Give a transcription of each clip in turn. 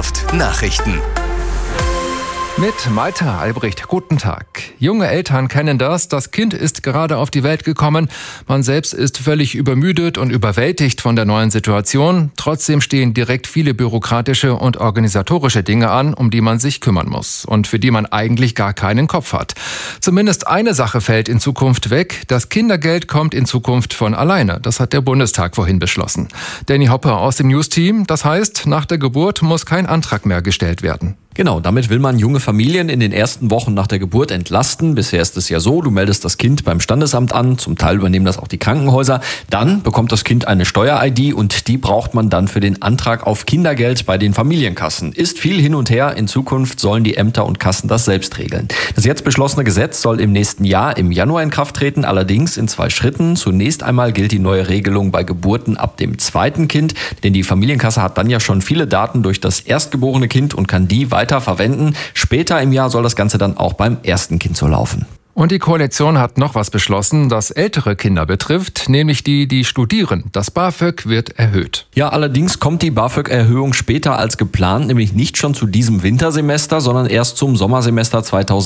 Erft Nachrichten. Mit Malte Albrecht, guten Tag. Junge Eltern kennen das Kind ist gerade auf die Welt gekommen. Man selbst ist völlig übermüdet und überwältigt von der neuen Situation. Trotzdem stehen direkt viele bürokratische und organisatorische Dinge an, um die man sich kümmern muss und für die man eigentlich gar keinen Kopf hat. Zumindest eine Sache fällt in Zukunft weg. Das Kindergeld kommt in Zukunft von alleine. Das hat der Bundestag vorhin beschlossen. Danny Hopper aus dem News-Team. Das heißt, nach der Geburt muss kein Antrag mehr gestellt werden. Genau, damit will man junge Familien in den ersten Wochen nach der Geburt entlasten. Bisher ist es ja so, du meldest das Kind beim Standesamt an, zum Teil übernehmen das auch die Krankenhäuser. Dann bekommt das Kind eine Steuer-ID und die braucht man dann für den Antrag auf Kindergeld bei den Familienkassen. Ist viel hin und her, in Zukunft sollen die Ämter und Kassen das selbst regeln. Das jetzt beschlossene Gesetz soll im nächsten Jahr im Januar in Kraft treten, allerdings in 2 Schritten. Zunächst einmal gilt die neue Regelung bei Geburten ab dem 2. Kind, denn die Familienkasse hat dann ja schon viele Daten durch das erstgeborene Kind und kann die weiter verwenden. Später im Jahr soll das Ganze dann auch beim ersten Kind so laufen. Und die Koalition hat noch was beschlossen, das ältere Kinder betrifft, nämlich die studieren. Das BAföG wird erhöht. Ja, allerdings kommt die BAföG-Erhöhung später als geplant, nämlich nicht schon zu diesem Wintersemester, sondern erst zum Sommersemester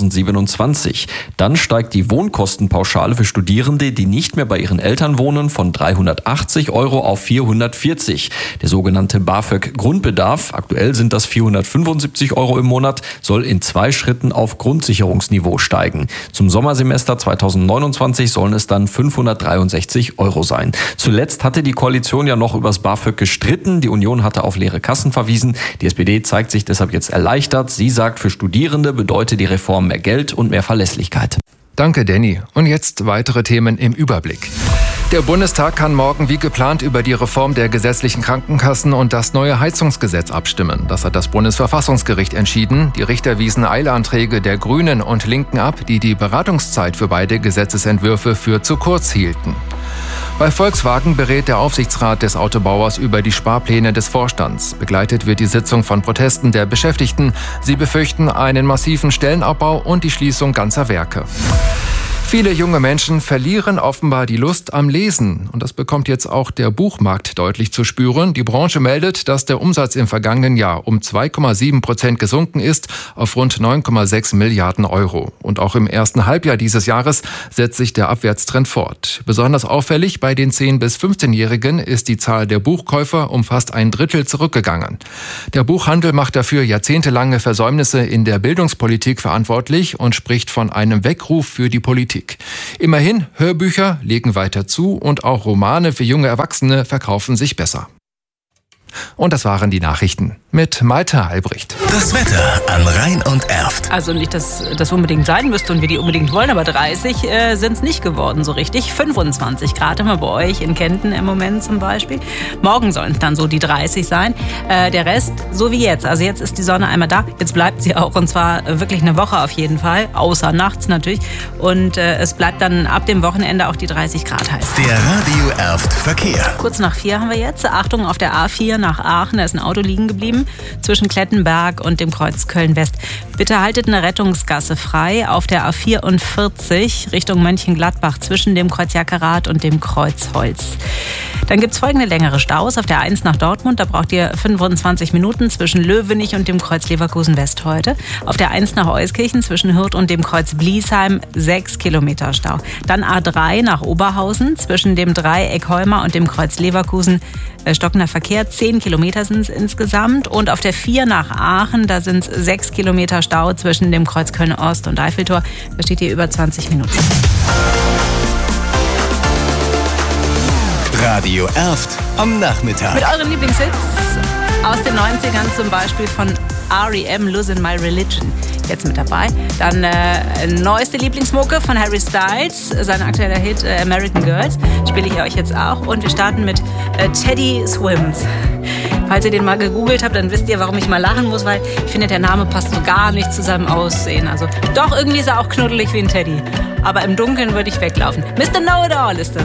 2027. Dann steigt die Wohnkostenpauschale für Studierende, die nicht mehr bei ihren Eltern wohnen, von 380 € auf 440. Der sogenannte BAföG-Grundbedarf, aktuell sind das 475 € im Monat, soll in 2 Schritten auf Grundsicherungsniveau steigen. Zum Sommersemester 2029 sollen es dann 563 € sein. Zuletzt hatte die Koalition ja noch übers BAföG gestritten. Die Union hatte auf leere Kassen verwiesen. Die SPD zeigt sich deshalb jetzt erleichtert. Sie sagt, für Studierende bedeutet die Reform mehr Geld und mehr Verlässlichkeit. Danke, Danny. Und jetzt weitere Themen im Überblick. Der Bundestag kann morgen wie geplant über die Reform der gesetzlichen Krankenkassen und das neue Heizungsgesetz abstimmen. Das hat das Bundesverfassungsgericht entschieden. Die Richter wiesen Eilanträge der Grünen und Linken ab, die die Beratungszeit für beide Gesetzesentwürfe für zu kurz hielten. Bei Volkswagen berät der Aufsichtsrat des Autobauers über die Sparpläne des Vorstands. Begleitet wird die Sitzung von Protesten der Beschäftigten. Sie befürchten einen massiven Stellenabbau und die Schließung ganzer Werke. Viele junge Menschen verlieren offenbar die Lust am Lesen. Und das bekommt jetzt auch der Buchmarkt deutlich zu spüren. Die Branche meldet, dass der Umsatz im vergangenen Jahr um 2,7% gesunken ist auf rund 9,6 Milliarden €. Und auch im ersten Halbjahr dieses Jahres setzt sich der Abwärtstrend fort. Besonders auffällig bei den 10- bis 15-Jährigen ist die Zahl der Buchkäufer um fast 1/3 zurückgegangen. Der Buchhandel macht dafür jahrzehntelange Versäumnisse in der Bildungspolitik verantwortlich und spricht von einem Weckruf für die Politik. Immerhin, Hörbücher legen weiter zu und auch Romane für junge Erwachsene verkaufen sich besser. Und das waren die Nachrichten mit Malte Albrecht. Das Wetter an Rhein und Erft. Also nicht, dass das unbedingt sein müsste und wir die unbedingt wollen, aber 30 sind es nicht geworden so richtig. 25 Grad haben wir bei euch in Kempten im Moment zum Beispiel. Morgen sollen es dann so die 30 sein. Der Rest so wie jetzt. Also jetzt ist die Sonne einmal da. Jetzt bleibt sie auch und zwar wirklich eine Woche auf jeden Fall. Außer nachts natürlich. Und es bleibt dann ab dem Wochenende auch die 30 Grad heiß. Der Radio Erft Verkehr. Kurz nach 4 haben wir jetzt. Achtung, auf der A4 nach Aachen. Da ist ein Auto liegen geblieben zwischen Klettenberg und dem Kreuz Köln-West. Bitte haltet eine Rettungsgasse frei auf der A44 Richtung Mönchengladbach zwischen dem Kreuz Jackerath und dem Kreuz Holz. Dann gibt es folgende längere Staus. Auf der 1 nach Dortmund, da braucht ihr 25 Minuten zwischen Löwenich und dem Kreuz Leverkusen-West heute. Auf der 1 nach Euskirchen zwischen Hürth und dem Kreuz Bliesheim 6 Kilometer Stau. Dann A3 nach Oberhausen zwischen dem Dreieck Heuma und dem Kreuz Leverkusen. Stockender Verkehr, 10 Kilometer sind es insgesamt. Und auf der 4 nach Aachen, da sind es 6 Kilometer Stau zwischen dem Kreuz Köln-Ost und Eiffeltor. Da steht ihr über 20 Minuten. Radio Erft am Nachmittag. Mit euren Lieblingshits aus den 90ern, zum Beispiel von R.E.M. Lose in My Religion. Jetzt mit dabei. Dann neueste Lieblingsmucke von Harry Styles, sein aktueller Hit American Girls, spiele ich euch jetzt auch. Und wir starten mit Teddy Swims. Falls ihr den mal gegoogelt habt, dann wisst ihr, warum ich mal lachen muss, weil ich finde, der Name passt so gar nicht zu seinem Aussehen. Also doch, irgendwie ist er auch knuddelig wie ein Teddy. Aber im Dunkeln würde ich weglaufen. Mr. Know-It-All ist das.